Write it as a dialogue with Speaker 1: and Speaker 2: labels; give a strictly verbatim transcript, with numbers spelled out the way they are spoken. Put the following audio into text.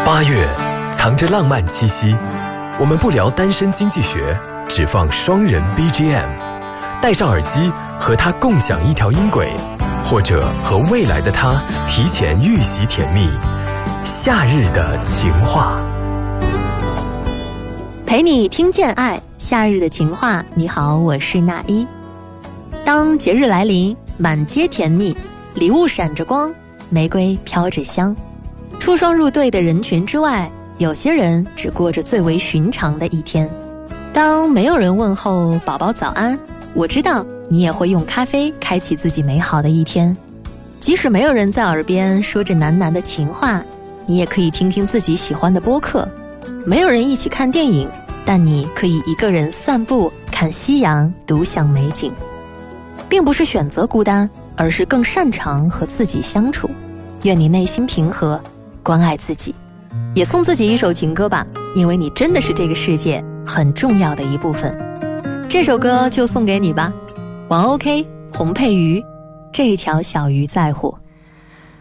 Speaker 1: 八月藏着浪漫气息，我们不聊单身经济学，只放双人 B G M， 戴上耳机和他共享一条音轨，或者和未来的他提前预习甜蜜。夏日的情话，
Speaker 2: 陪你听见爱，夏日的情话。你好，我是那一。当节日来临，满街甜蜜，礼物闪着光，玫瑰飘着香。出双入对的人群之外，有些人只过着最为寻常的一天。当没有人问候宝宝早安，我知道你也会用咖啡开启自己美好的一天。即使没有人在耳边说着喃喃的情话，你也可以听听自己喜欢的播客。没有人一起看电影，但你可以一个人散步，看夕阳，独享美景。并不是选择孤单，而是更擅长和自己相处。愿你内心平和，关爱自己。也送自己一首情歌吧，因为你真的是这个世界很重要的一部分。这首歌就送给你吧。王 OK 洪佩瑜，这条小鱼在乎。